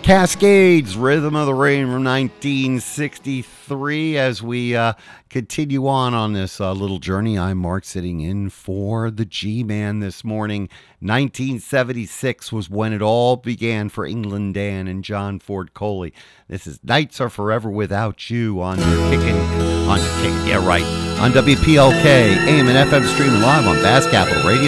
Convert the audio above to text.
Cascades, Rhythm of the Rain from 1963. As we continue on this little journey, I'm Mark, sitting in for the G-Man this morning. 1976 was when it all began for England Dan and John Ford Coley. This is Nights Are Forever Without You on WPLK, AM and FM streaming live on Bass Capital Radio.